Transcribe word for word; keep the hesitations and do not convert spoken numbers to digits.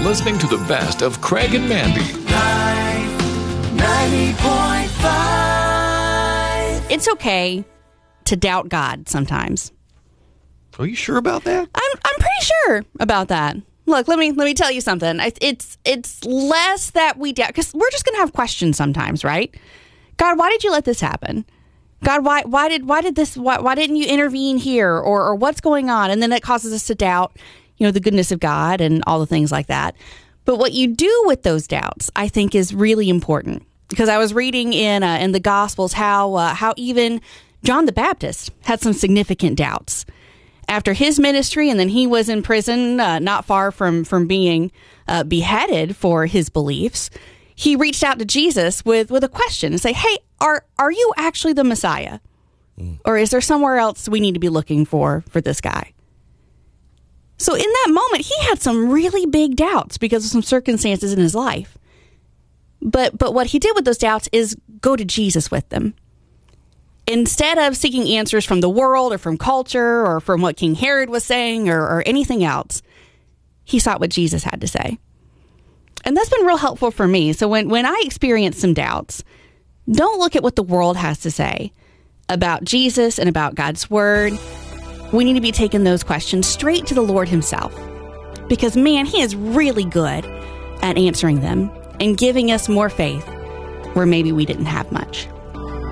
listening to the best of Craig and Mandy. ninety point five. It's okay to doubt God sometimes. Are you sure about that? I'm I'm pretty sure about that. Look, let me let me tell you something. I, it's it's less that we doubt, because we're just going to have questions sometimes, right? God, why did you let this happen? God, why why did why did this why, why didn't you intervene here, or or what's going on? And then it causes us to doubt, you know, the goodness of God and all the things like that. But what you do with those doubts, I think, is really important. Because I was reading in uh, in the Gospels how uh, how even John the Baptist had some significant doubts after his ministry, and then he was in prison, uh, not far from from being uh, beheaded for his beliefs. He reached out to Jesus with with a question and say, "Hey, are are you actually the Messiah, mm. or is there somewhere else we need to be looking for for this guy?" So in that moment, he had some really big doubts because of some circumstances in his life. But but what he did with those doubts is go to Jesus with them. Instead of seeking answers from the world or from culture or from what King Herod was saying or, or anything else, he sought what Jesus had to say. And that's been real helpful for me. So when, when I experience some doubts, don't look at what the world has to say about Jesus and about God's word. We need to be taking those questions straight to the Lord himself. Because, man, he is really good at answering them and giving us more faith where maybe we didn't have much.